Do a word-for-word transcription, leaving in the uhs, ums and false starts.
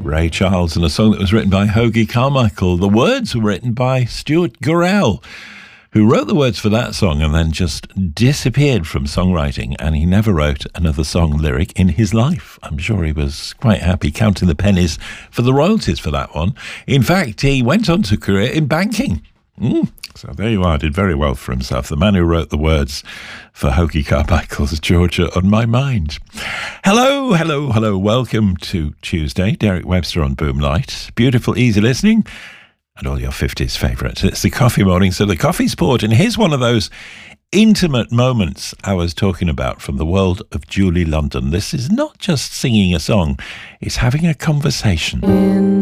Ray Charles, and a song that was written by Hoagy Carmichael. The words were written by Stuart Gurrell, who wrote the words for that song and then just disappeared from songwriting, and he never wrote another song lyric in his life. I'm sure he was quite happy counting the pennies for the royalties for that one. In fact, he went on to a career in banking. Mm. So there you are, did very well for himself. The man who wrote the words for Hoagy Carmichael's Georgia on My Mind. Hello, hello, hello. Welcome to Tuesday. Derek Webster on Boomlight. Beautiful, easy listening. And all your fifties favourites. It's the coffee morning, so the coffee sport. And here's one of those intimate moments I was talking about from the world of Julie London. This is not just singing a song, it's having a conversation.